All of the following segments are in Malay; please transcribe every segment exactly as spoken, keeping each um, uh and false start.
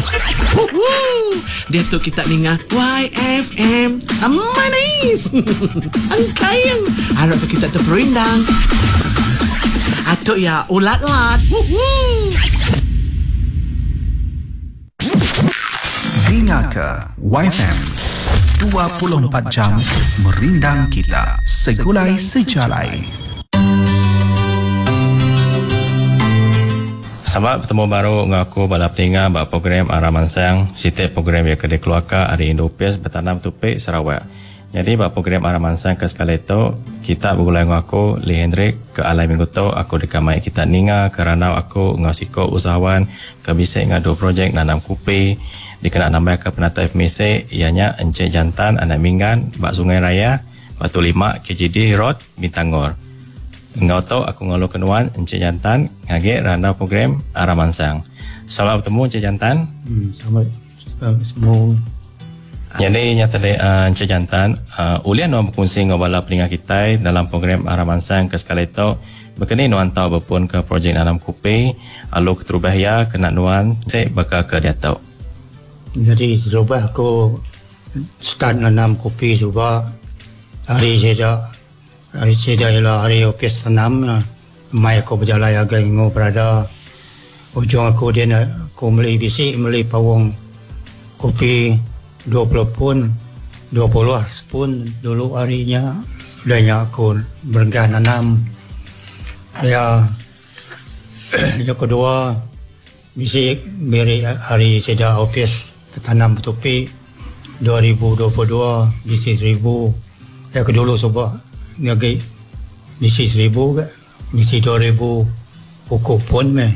Dia tu kita dengar Y F M. Manis. Angkayang. Harap kita terperindang. Atuk ya ulat-lat. Dengarkan Y F M dua puluh empat jam merindang kita segulai sejalai. Selamat bertemu baru dengan aku balap tinggal buat program Araman Sayang. Setiap program yang akan dikeluarkan hari Indo-P S bertanam topik Sarawak. Jadi buat program Araman Sayang ke sekali itu, kita bergulai dengan aku, Lee Hendrik, ke alai minggu tu, aku dekamai kita ninga kerana aku dengan siko usahawan, kebisik dengan dua projek nanam kupi, dikena nambah ke penata F M C, ianya Encik Jantan, Anak Minggan, Bak Sungai Raya, Batu Lima, K J D, Road, Bintangor. Engkau tahu aku ngalu kenuan Encik Jantan ngagik randa program Araman Sayang. Selamat bertemu Encik Jantan. Hmm, selamat semua. Jadi nyata de uh, Encik Jantan, uh, ulian nuan berkongsi ngobala peningat kita dalam program Araman Sayang ke sekali itu. Berkini nuan tahu berpun ke projek nanam kupi, alu keterubah ya kena nuan cek bakal ke dia tahu. Jadi terubah aku start nanam kopi coba hari saya hari saya ialah hari opis tanam mai aku berjalan agak ingo berada ujung aku dia nak aku beli bisi beli pawang kopi dua puluh pun dua puluh pun dulu harinya udahnya aku bergah nanam ya yang kedua bisi beri hari saya opis tanam topi dua ribu dua puluh dua bisi seribu ya kedulu coba ngagi misi seribu ke misi dua ribu pokok pun meh.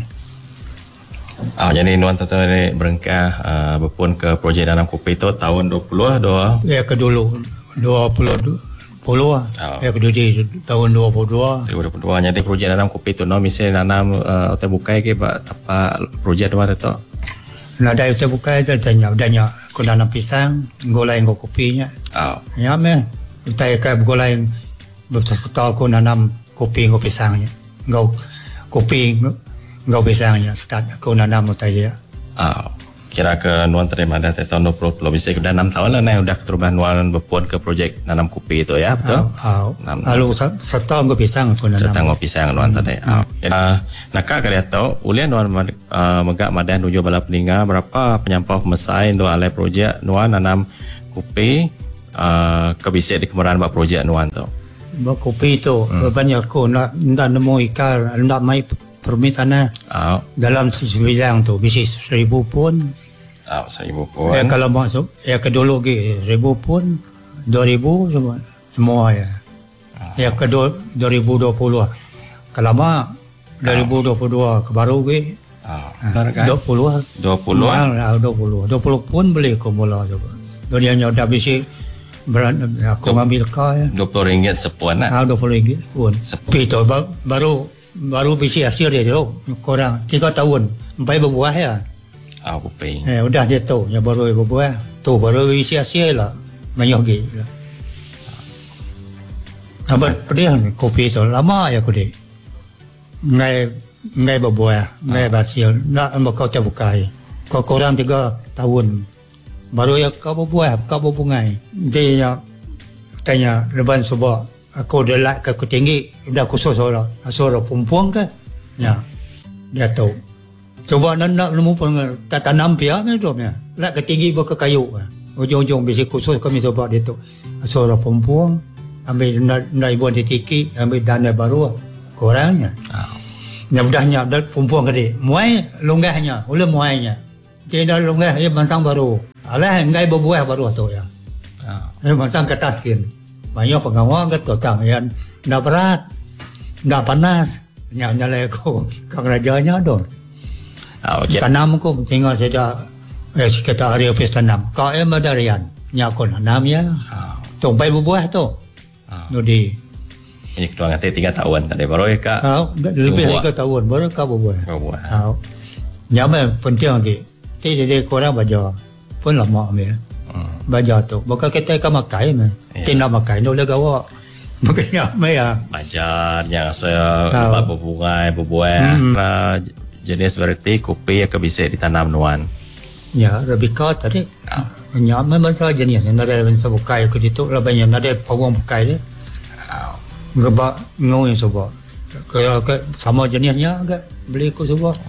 Ah, jadi nuan tata ni berengkah uh, berpun ke projek nanam kopi tu tahun dua puluh dua. Ya kedulu dua puluh puluh ah. Oh. Ya kedulu di tahun dua puluh dua. dua puluh dua. Jadi projek nanam kopi tu no misi nanam uh, hotel bukai ke pak apa projek tu tu. Nah dari hotel bukai tu tanya tanya aku nanam pisang, golai ngau kopinya. Oh. Ya meh. Utai ka golai betul aku nanam kopi ngau pisangnya. Ngau kopi ngau pisangnya start aku nanam utai dia. Ah, kira ke nuan terima dah tahun dua puluh puluh bisa sudah enam tahun lah nih udah keterubahan nuan berpuan ke projek nanam kopi itu ya betul? Ah, lalu setahun ngau pisang aku nanam. Setahun ngau pisang nuan tadi. Ah, nak kali atau ulian nuan megak madan tujuh balap peninga berapa penyampau pemesai do alai projek nuan nanam kopi kebisik di kemerahan buat projek nuan tu. Kopi itu hmm. banyak aku nak nak nemu ikan nak mai permintaan oh. dalam sebilang tu bisi seribu pun oh, seribu pun ya kalau masuk ya kedulu lagi seribu pun dua ribu semua semua ya oh. ya kedua dua ribu dua puluh kalau mah dua ribu dua puluh dua ke baru lagi oh. dua puluh dua puluh dua puluh dua puluh pun beli aku mula coba dunianya dah bisi Beran, aku ambil kau ya. dua puluh ringgit sepuan lah. Ah, dua puluh ringgit pun. Tapi tu baru baru bisi hasil dia tu. Korang tiga tahun. Sampai berbuah ya. Ah, kopi. Eh, udah dia tu. Yang baru berbuah. Tu baru bisi hasil lah. Banyak lagi lah. Nampak pedih kopi tu. Lama ya kopi. Ngai ngai berbuah. Ngai hasil. Nak kau terbukai. Kau korang tiga tahun. Baru ya kau berbuah, kau berbungai. Dia tanya, leban sebab aku dah like ke aku tinggi, dah khusus orang. Suara perempuan ke? Ya, dia tahu. Coba nak nak nemu pun tak tanam pia ni tu ya. Like ke tinggi ke kayu. Ujung-ujung bisi khusus kami sebab dia tu. Suara perempuan, ambil nak nak ibu ditiki, ambil dana baru korangnya. Yang mudahnya dah perempuan ke dia. Muai longgahnya, oleh muainya. Dia dah longgah dia bantang baru. Alah ngai berbuah baru tu ya. Ah. Eh macam kata skin. Banyak pengawal ke totang yang ndak berat, ndak panas. Nyak nyalai aku kang rajanya tu. Ah okey. Tanam aku tinggal saja eh sekitar hari habis tanam. Kau em badarian. Nyak aku nanam ya. Ah. Tumpai berbuah tu. Ah. Nudi. Ini ketua ngati tiga tahun tadi baru ya kak. Ah, lebih tiga tahun baru kau berbuah. Berbuah. Ah. Nyak penting lagi. Ti dia korang baca. Pun lama ni. Hmm. Baca tu. Bukan kita akan makan ni. Tidak makan. Dia lega awak. Makanya apa ya? Baca yang saya lebat berbungai, berbuah. Hmm. Jenis berarti kopi yang bisa ditanam nuan. Ya, Rebecca tadi. Ah. Ya, memang saja ni. Nada bangsa bukai ke itu lah banyak nada pawang bukai dia. Ah. Ngebak ngau yang sebab. Kalau ke sama jenisnya agak beli ko sebab.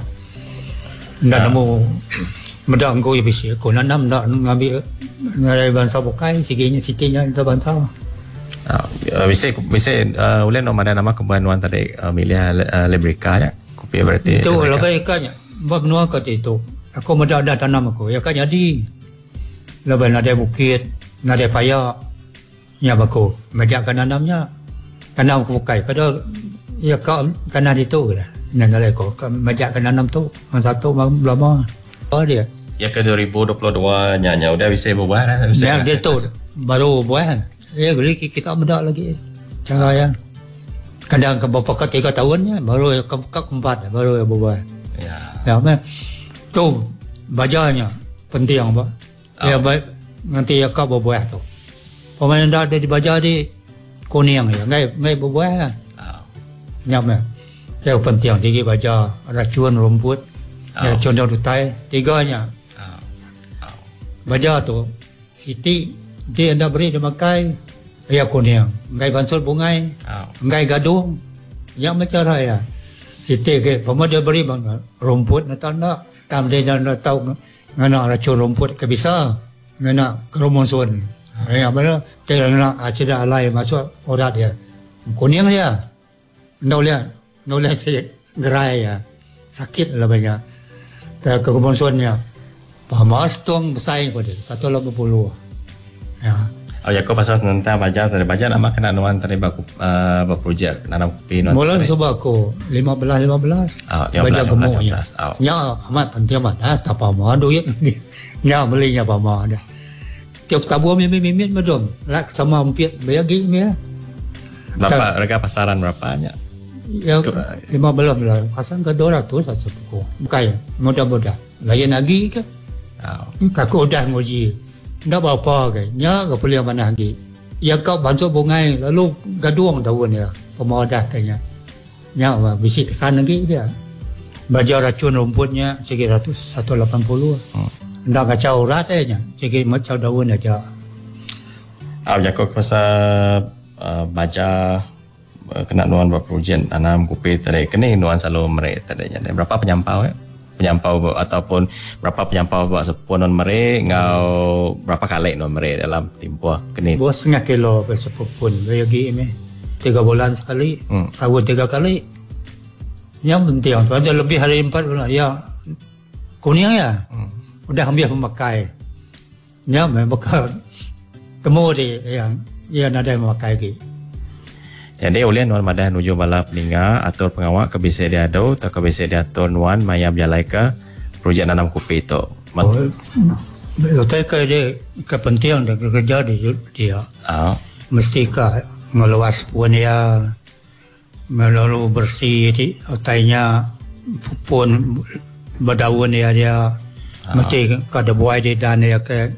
Ndak nemu medang ko ibis ko nanam ndak ngambil nada bangsa bukai siginya sitinya itu bangsa. Ah, bisa bisa uh, boleh nama nama kebanuan tadi uh, milih uh, Lebrica ya. Kopi berarti. Itu lebih ikannya. Bab nuan kat itu. Aku muda ada tanam aku. Ya kan jadi. Lebih ada bukit, ada paya. Ya baku. Majak kan tanamnya. Tanam aku bukai. Kada ya kau tanam itu lah. Yang ada aku. Majak kan tanam tu. Satu lama. Oh dia. Ya ke dua ribu dua puluh dua nya udah bisa berubah dah. Ya dia tu baru buah. Ya beli kita muda lagi. Cara yang kadang ke beberapa tiga tahunnya baru ke keempat baru berubah. Ya. Ya, meh. Tu bajanya penting apa? Oh. Ya baik nanti ya kau berbuah tu. Pemain dah ada di baja di kuning ya, ngai ngai berbuah lah. Oh. Ya meh. Yang penting tinggi baja racun rumput. Oh. Ya contoh dutai tiganya. Oh. Oh. Baja tu siti dia anda beri dia makai ya kuning. Ngai bansur bungai. Oh. Ngai gadung. Yang macam raya. Siti ke pemain dia beri bang rumput nak tanda tam dia nak tahu ngana racun rumput ke bisa ngana kromosom ya mana dia nak acida alai masuk orat dia kuning dia ndak boleh ndak boleh sikit gerai ya sakit lah banyak tak kromosomnya pamas tuang besar ko dia seratus lapan puluh ya. Oh ya, kau pasal tentang baja tadi baja nama kena nuan tadi baku uh, berprojek nanam kopi nuan. Mula cuba aku lima belas lima belas. Oh, baja gemuknya. Oh. Ya amat penting amat. Ah, tak apa mau duit. Ya belinya apa mau dah. Tiap tabur mimit-mimit medom. Lak sama umpit bagi ya. Berapa harga pasaran berapanya? Ya lima belas belas. Pasaran ke dua ratus saja pokok. Bukan mudah-mudah. Lain lagi ke? Oh. Kakak udah ngoji. Ndak apa ke, nya ke boleh mana lagi. Ya kau bantu bungai lalu gaduang daun ya, pemodah kayaknya. Nya bisi kesan lagi dia. Baja racun rumputnya sekitar seratus lapan puluh. Hmm. Ndak kacau ratanya, sekitar macam daun aja. Ah, ya kau pasal uh, baja uh, kena nuan berprojek tanam kopi tadi. Kena nuan selalu mereka tadinya. Berapa penyampau ya? Penyampau ataupun berapa penyampau buat sepuan non mere ngau berapa kali non mere dalam tempoh kini buat setengah kilo per sepupun bagi ini tiga bulan sekali hmm. sawut tiga kali yang penting ada lebih hari empat bulan ya kuning ya hmm. udah ambil pemakai ya memang kemudian yang yang ada yang memakai lagi. Jadi oleh nuan madah nuju bala peninga atur pengawak ke bisa dia ado atau ke bisa dia atur nuan maya berjalai ke projek nanam kopi itu. Oh, betul ke dia kepentingan dan kerja dia dia. Oh. Mesti ke ngeluas pun dia melalu bersih di otainya pun berdaun dia dia oh. Mesti kada buai dia dan dia ke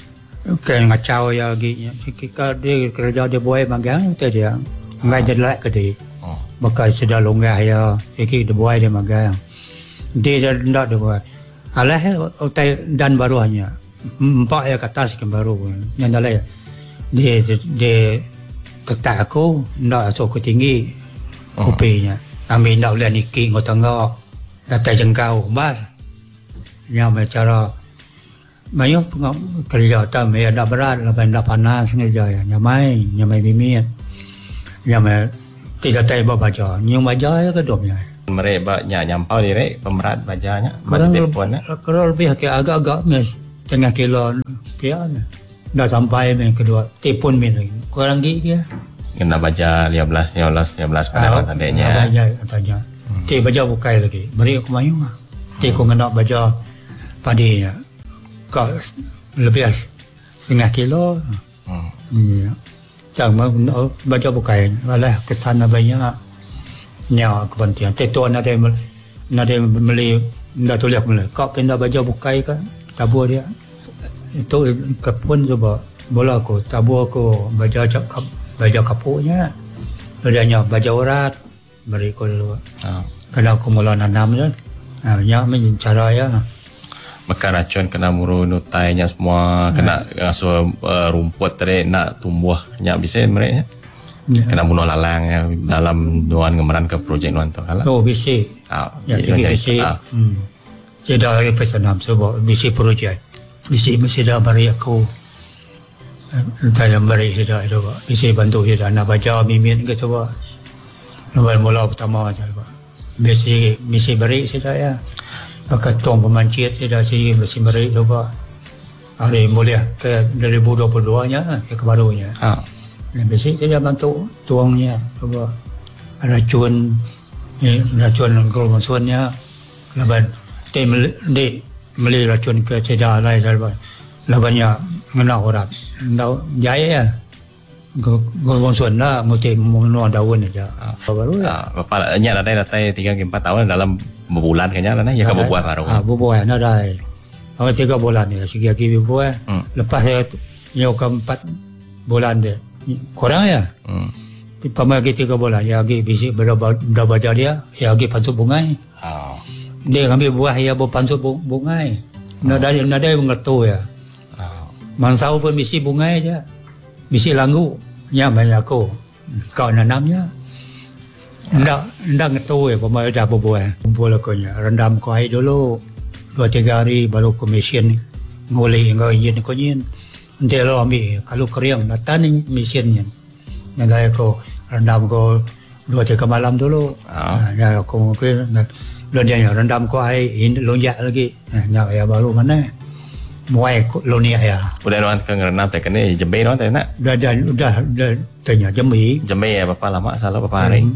ke ngacau ya lagi. Jika dia kerja dia buai magang itu dia. Ngai dia lek ke dia. Oh. Bakal sudah longgah ya. Iki dia buai dia magang. Dia dah ndak dia buai. Alah otai dan baru hanya. Empat ya ke atas kan baru. Yang dah dia dia ketak aku ndak asok ke tinggi kopinya. Kami ndak boleh niki ngau tengah. Kata jengkau bar. Yang cara mayu kerja tam ya ndak berat, ndak panas kerja ya. Nyamai, nyamai bimit. Ya me tidak tahu bawa baja, nyung baja ya ke domnya. Mereka banyak nyampau diri pemerat bajanya masih telefon. Kalau lebih agak-agak mes setengah kilo pian. Dah sampai men kedua tipun men kurang gigi ya. Kena baja lima belas lima belas lima belas pada tandanya. Baja katanya. Ti baja bukai lagi. Beri aku mayu ah. Ti ko ngena baja padi ya. Ka lebih setengah kilo. Hmm. Ya. Jangan baca bukai, malah kesan banyak nyawa kepentingan. Teto ada ada beli, ndak tulis beli. Kau pindah baca bukai kan, tabur dia. Itu kepun coba, bola aku tabur aku baca cakap baca kapuknya, adanya baca urat, beri kau dulu. Oh. Kalau aku mula nanam kan, hanya macam cara ya. makan racun kena muru nutainya semua, kena rasa uh, rumput tadi nak tumbuh nya bisa mereka. Ya. Kena bunuh lalang ya, dalam nuan ngemeran ke projek nuan tu kalah. Oh, bisa. Ah, ya, jadi bisa. Hmm. Jadi ada pesanan sebab bisa projek. Bisa mesti dah beri aku. Dalam beri sudah itu, bisa bantu sudah nak baca mimin gitu pak. Nombor mula pertama aja pak. Bisa bisa beri sudah ya. Pakai tong pemancit sudah sih mesti beri tu pak. Hari mulia ke dua ribu dua puluh dua nya ke barunya. Ah. Bisa tidak bantu tuangnya coba racun eh, racun golongannya laban tem de meli racun ke cedera lain laban labannya ngena orang ndau jaya golongan lah nguti mengenal daun aja baru ya bapak nya ada datai tiga empat tahun dalam berbulan kayaknya lah ya kamu buat baru ah bubuh ada dai awal tiga bulan ni segi lagi bubuh lepas saya nyo keempat bulan dia kurang ya. Hmm. Pamagi tiga bulan ya lagi bisa berapa berapa dia ya lagi pansut bungai. Oh. Dia ambil buah ya bu pansut bungai. Oh. Nada nada mengertu ya. Oh. Mansau pun misi bungai aja. Misi langgu nya banyak aku. Kau nanamnya. Ndak ndak ngertu ya pamai dah buah. Kumpul akunya rendam kau air dulu dua tiga hari baru komision ngoleh ngau yin ko yin. Dia lo ambil kalau kering datang ni mesinnya. Nanti aku rendam ko dua tiga malam dulu. Nah, ya aku mungkin lo dia rendam ko air ini lonjak lagi. Nah, ya baru mana? Muai lonia ya. Udah nuan ke rendam tak kena jembe nuan tak nak? Udah dah udah dah tanya jembe. Jembe ya berapa lama salah berapa hari?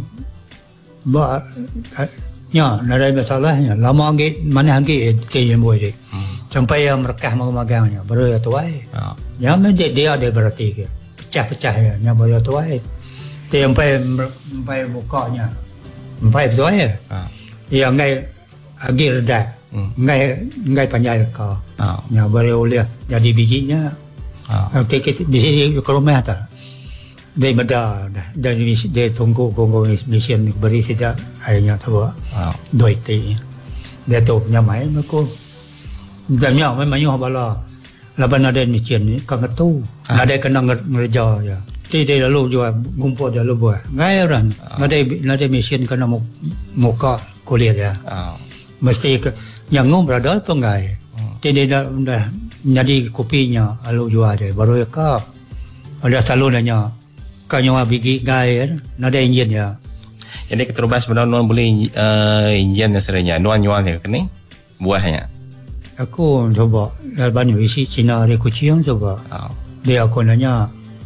Ba ya, ada masalahnya. Lama lagi mana lagi tanya muai dia. Sampai yang merekah magagangnya baru ya tuai. Oh. Ya dia dia ada berarti ke. Pecah-pecah ya nya baru tuai. Sampai sampai mukanya. Sampai tuai ya. Oh. Ya ngai agi reda. Hmm. Ngai ngai panjai ka. Oh. Nya baru oleh jadi bijinya. Oh. Kita biji ke rumah ta. Dia beda dan dia tunggu tunggu mesin beri saja airnya tu. Oh. Doi ti. Dia tu nyamai aku. Jamnya memang yo bala. Laban ada mesin ni kan tu. Ada kena ngerja ya. Tidak lalu juga ngumpul dia lalu buat. Ngai orang. Ada ada mesin kena muka kulit ya. Mesti yang ngum berada tu ngai. Tidak dah jadi kopinya lalu juga ada. Baru ya kap. Ada salonnya. Kanyo bigi ngai ada enjin ya. Jadi keterubas sebenarnya nuan boleh enjin sebenarnya. Nuan nyuan dia kena buahnya. Aku coba banyak isi Cina ada kucing coba. Oh. Dia aku nanya,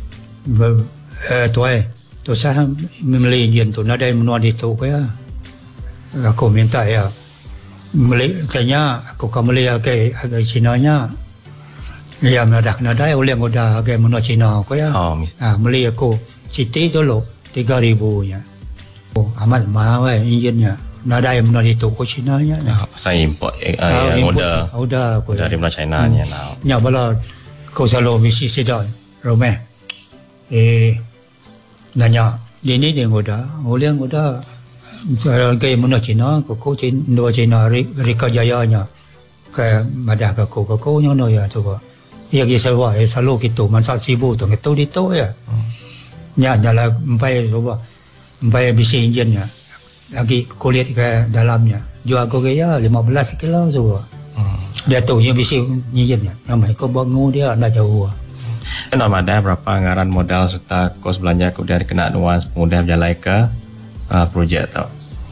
eh tuai, tu saya membeli enjin tu, nada yang menua di tu kaya. Aku minta ya, beli kayaknya aku kan beli agak agak Cina nya. Ya nada nada oleh ngoda agak menua Cina kaya. Oh. Ah beli aku Siti dulu tiga ribu nya. Oh amat mahal enjinnya. Nada yang menua di toko Cina nya. Nah, pasal import eh, uh, yang order. Order aku. Dari mana China nya now. Nya bala kau selalu misi sedar. Rome. Eh nanya, ini dia ngoda, oleh ngoda. Kalau ke menua Cina, kau Cina, dua Cina Rika Jaya nya. Ke madah ke kau, kau nya no ya tu ko. Ia ke selwa, eh selalu gitu, mansak sibu tu, itu di tu ya. Nya nyala empai coba. Empai bisi enjinnya. Lagi kulit ke dalamnya jual aku ya lima belas kilo tu. Hmm. Dia tu yang bisa nyinjitnya. Yang mai kau bangun dia nak jauh. Kenal ada berapa anggaran modal serta kos belanja kemudian kena nuans kemudian berjalan ke uh, projek tu.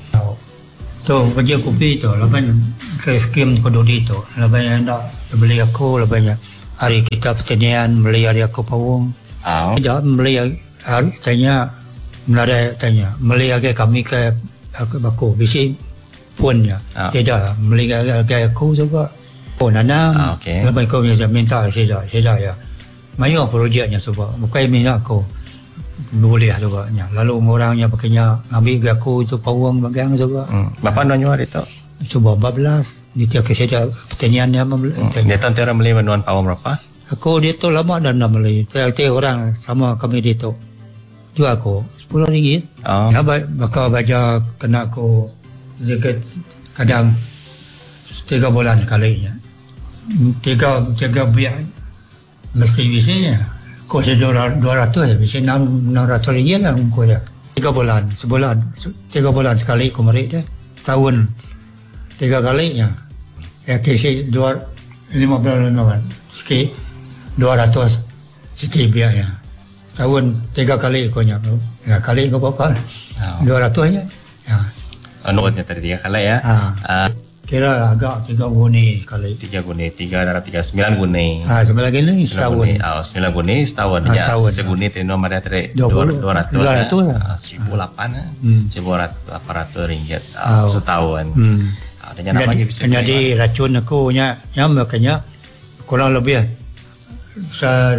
Tu kerja kopi tu lepas ke skim kododi tu. Lepas nak beli aku lepas hari kita pertanian beli hari aku pawung. Oh. Dia beli hari tanya menarik tanya beli hari kami ke aku baku bisi punnya oh. Tidak melihat gaya aku juga pun nanam oh, okay. Lepas kau minta saya saya ya mayu projeknya sebab bukan minta aku boleh sebabnya lalu orangnya pakainya ambil gaya aku itu pawang bagian sebab hmm. Bapa nak nyuar itu coba empat belas ni tiap keseda pertaniannya hmm. Dia tahu cara beli menuan pawang berapa aku dia tu lama dah nak beli tiap orang sama kami dia tu jual aku sepuluh ringgit. Oh. Ya, bakal baca kena aku sedikit kadang tiga bulan kalinya. tiga tiga biar mesti bisanya. Kau sedora dua ratus ya, bisa enam enam ratus ringgit lah kau dia. Tiga bulan, sebulan, tiga bulan sekali kau merik dia. Tahun tiga kali ya. Ya kisi dua lima belas bulan. Sikit dua ratus setiap biar ya. Tahun tiga kali kau nyap. Ya kali kau apa? Dua ratus ya. Ya. Notnya tadi tiga kali ya. Ah. Kira agak tiga guni kali. Tiga guni, tiga darab tiga sembilan guni. Ah, sembilan guni setahun. Oh, sembilan guni setahun. Ah, Ya, setahun. seguni tino ada tadi Dua dua puluh. ratus. Dua ratus lah. Seribu lapan ya. Hmm. Seribu lapan ratus ringgit Ah, ah, setahun. Hmm. Ah, dan apa lagi bisa? Jadi racun aku nya, nya makanya kurang lebih sa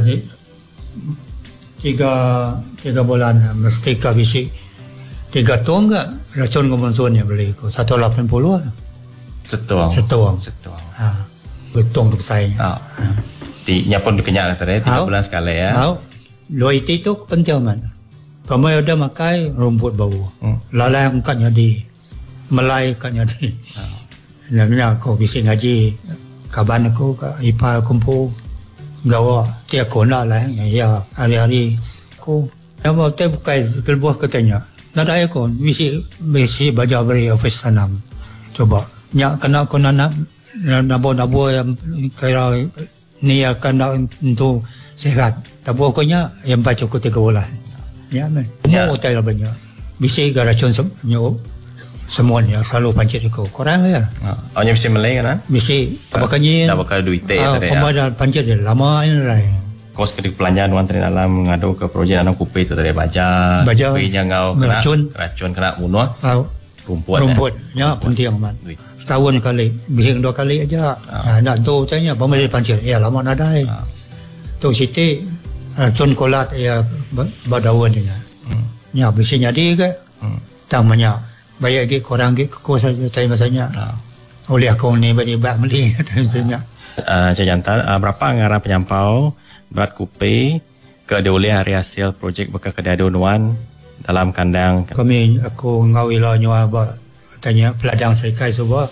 tiga tiga bulan mesti ka bisi tiga tong enggak racun kemonsunnya beli ko satu ratus lapan puluh. Setuang. Setuang. Setuang. Ha. Betung tu saya. Ah. Di nyapun dikenyak tadi tiga Ah. bulan sekali ya. Tahu. Lo itu tu penting man. Kamu ada makai rumput bau. Hmm. Lalai kan jadi. Melai kan jadi. Ah. Namanya aku bisa ngaji kaban aku ka ipa kumpul gawa tiap kona lah ya hari-hari aku nama teh bukai kelbuah katanya nak ada aku bisa bisa baca beri office tanam coba nya kena kena nak nabo-nabo yang kira ni akan untuk sehat tapi pokoknya yang baca aku tiga bulan ya men Ya. mau hotel banyak bisa garacun semua semuanya selalu pancit aku korang ya Ah. Oh, nya bisa Malay kan? mesti apakahnya Dah bakal duit teh ah, tadi ya. pemadam pancit dia lama ini lah Kos kedik pelanjaan wan tadi dalam ngadu ke projek anak kupi itu tadi baja. Baja. Kupinya ngau kena Racun. racun kena bunuh tahu rumput. rumputnya penting man Duit. setahun kali bising dua kali aja ah. nak tu tanya pemadam pancit ya lama nadai Ah. tu siti racun kolat ya badawan dia Hmm. nya bising jadi ke Hmm. tamanya bayar ke korang ke kos saja time masanya Ah. oleh aku ni bagi bak meli time masanya Uh, Cik Jantan, uh, berapa anggaran penyampau berat kupi ke dioleh hari hasil projek bekas kedai-kedai wan dalam kandang kami aku ngawi lah nyawa ba tanya peladang serikai sebuah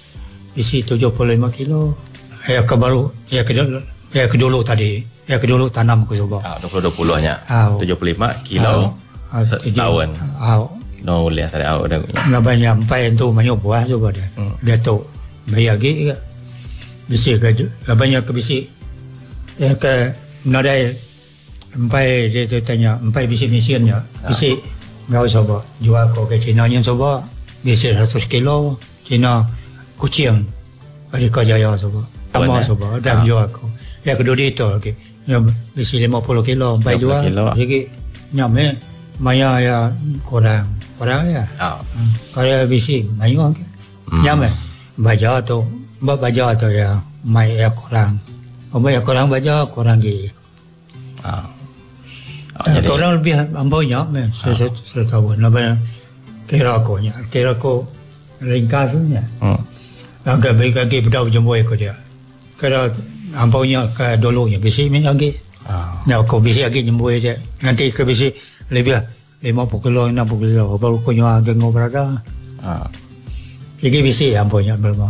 isi tujuh puluh lima kilo ya ke baru ya ke dulu ya ke dulu tadi ya ke dulu tanam ke sebuah ah, dua puluh dua puluh nya Ah. tujuh puluh lima kilo Ah, se- setahun ah no boleh tadi ah, udah na banyak sampai tu banyak buah sebuah dia Hmm. dia tu bayar lagi ke bisi ke la banyak ke bisi ya ke nadai sampai dia tu tanya sampai bisi mesinnya bisi ngau sebuah jual ko ke Cina nya sebuah bisi seratus kilo Cina kucing ada kajaya sebuah sama Boleh. sebuah dah Ah. jual ko ya kedua dia tu lagi ya bisi lima puluh kilo sampai lima puluh jual kilo. jadi nyame maya ya kurang kurang ya ah, kalau bisi mayu ke Hmm. nyame baca tu ba baca tu ya mai ya kurang oh ya kurang baca kurang lagi ah. Oh, uh, jadi kurang lebih ambonya me saya tahu nama kira ko nya kira ko ringkasnya hmm. agak baik lagi bedau jemboy ko dia kira ambonya ke dulu nya bisi me lagi ah. nah ko bisi lagi jemboy dia nanti ke bisi lebih lima puluh kilo enam puluh kilo baru ko nya agak ngobrada Ah. jadi bisi ambonya belum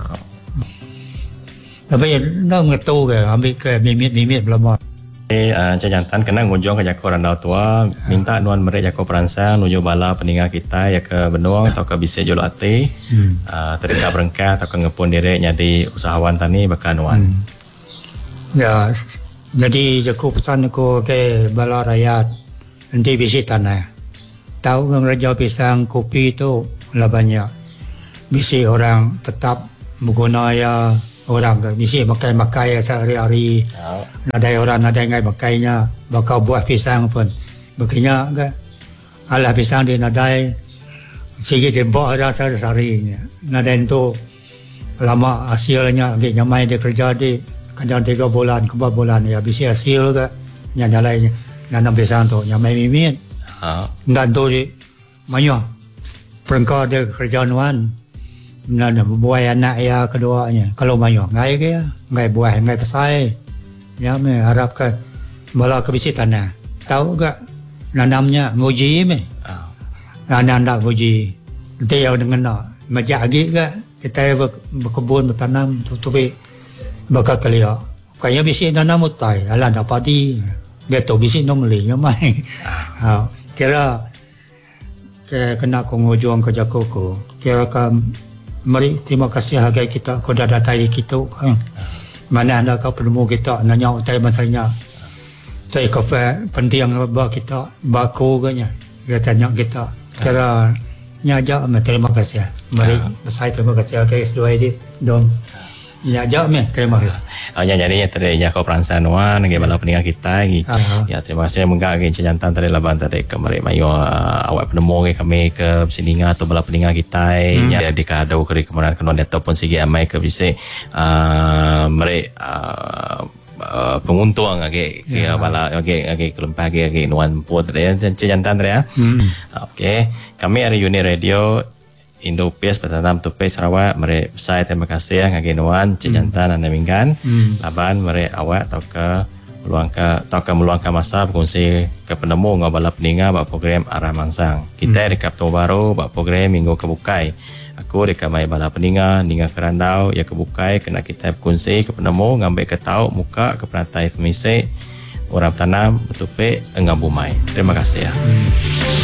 tapi nak ngetu ke ambil ke mimit-mimit belum Eh, uh, Cik Jantan kena ngunjung ke Jako Randau Tua minta nuan merek Jako Peransang nuju bala peninggal kita ya ke Benung atau ke Bisik Jolo Ati hmm. uh, terika berengkah atau ke ngepun diri jadi usahawan tani bakal nuan Hmm. Ya, s- jadi aku pesan aku ke bala rakyat nanti bisi tanah. Tahu kan Raja Pisang kopi itu lah banyak. Bisi orang tetap menggunakan ya orang ke bisi makai-makai sehari-hari. oh. Nadai orang nadai ngai makainya bakal buah pisang pun. Begini ke alah pisang dia nadai sikit jembok ada sehari-harinya. Nadai itu lama hasilnya dia nyamai dia kerja di kadang tiga bulan ke empat bulan ya bisa hasil ke nyalai nanam pisang tu nyamai mimit Oh. dan tu di banyak perengkau dia kerja nuan dan buah anak ya keduanya kalau banyak ngai ke ya ngai buah ngai pesai ya me harap ke bala ke bisi tanah tahu gak nanamnya nguji me Oh. anak nak nguji nanti yang dengan nak majak lagi ke kita ber- berkebun bertanam tutupi bakal kelia kaya bisi nana mutai ala na padi beto bisi nomli nyamai ha kira ke kena kongojuang kerja koko kira kan mari terima kasih hargai kita kau dah datai kita kan mana anda kau penemu kita nanya utai masanya tai kau penting ba kita bako ganya dia tanya kita kira nyaja me terima kasih mari saya terima kasih hargai sedua ini dong nyaja me terima kasih hanya jadi ya tadi ya kau peransan wan ngai bala pendengar kita ngi ya terima kasih mengga ngai jantan tadi laban tadi kemarin mayo awak penemu ngai kami ke sininga atau bala pendengar kita ya di kado ke kemudian kenon ataupun sigi amai ke bisa mari penguntung age ke bala age age kelompok age age nuan pot ya jantan tadi ya okey kami dari Uni Radio Indo P S Batanam Tupai Sarawak mari saya terima kasih ngagi nuan cijantan anda minggan laban mari awak tau ke meluangkan tau ke meluangkan masa berkongsi ke penemu ngabala peninga bak program Arah Mangsang kita di Kapten Baru bak program Minggu Kebukai aku di kamai bala peninga ninga kerandau ya kebukai kena kita berkongsi ke penemu ngambil ke tau muka ke perantai pemisik orang tanam betupe enggam bumai terima kasih ya.